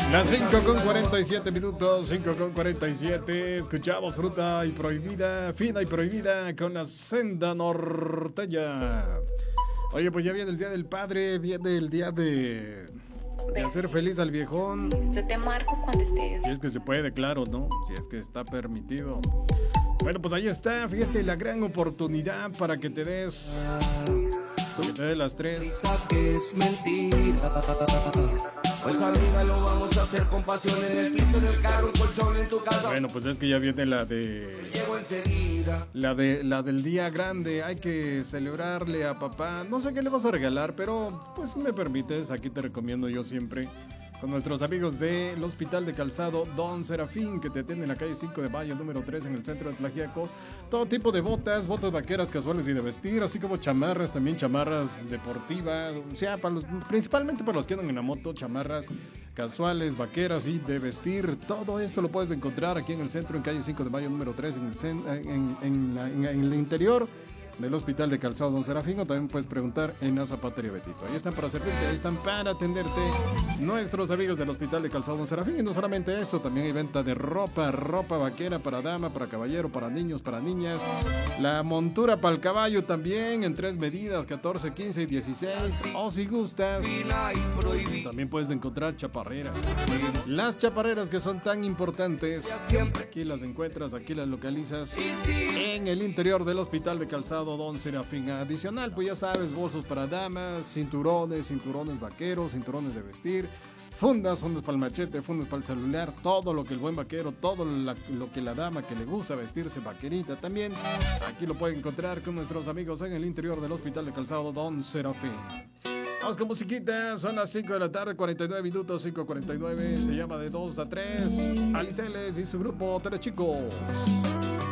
Las 5:47 minutos, 5:47. Escuchamos Fruta y Prohibida, Fina y Prohibida con la Senda Norteña. Oye, pues ya viene el Día del Padre, viene el día de hacer feliz al viejón. Yo te marco cuando estés. Si es que se puede, claro, ¿no? Si es que está permitido. Bueno, pues ahí está, fíjate, la gran oportunidad para que te des las 3. Que es mentira. Pues amiga, lo vamos a hacer con pasión. En el piso, en el carro, un colchón en tu casa. Bueno, pues es que ya viene la de... Llego enseguida. La del día grande, hay que celebrarle a papá. No sé qué le vas a regalar, pero pues si me permites, aquí te recomiendo yo siempre con nuestros amigos del Hospital de Calzado Don Serafín, que te atiende en la calle 5 de Mayo, número 3, en el centro de Tlaxiaco. Todo tipo de botas vaqueras, casuales y de vestir, así como chamarras, también chamarras deportivas, o sea, principalmente para los que andan en la moto, chamarras casuales, vaqueras y de vestir. Todo esto lo puedes encontrar aquí en el centro, en calle 5 de Mayo, número 3, en el interior del Hospital de Calzado Don Serafín, o también puedes preguntar en la Zapatería Betito. Ahí están para servirte, ahí están para atenderte nuestros amigos del Hospital de Calzado Don Serafín. Y no solamente eso, también hay venta de ropa vaquera para dama, para caballero, para niños, para niñas. La montura para el caballo también en 3 medidas, 14, 15 y 16. O si gustas, también puedes encontrar chaparreras. Las chaparreras que son tan importantes, aquí las encuentras, aquí las localizas en el interior del Hospital de Calzado Don Serafín. Adicional, pues ya sabes, bolsos para damas, cinturones vaqueros, cinturones de vestir, fundas para el machete, fundas para el celular, todo lo que el buen vaquero, todo lo que la dama que le gusta vestirse vaquerita también, aquí lo pueden encontrar con nuestros amigos en el interior del Hospital de Calzado Don Serafín. Vamos con musiquita, son las 5 de la tarde, 49 minutos, 5:49, se llama De 2 a 3, Aliteles y su grupo Tres Chicos.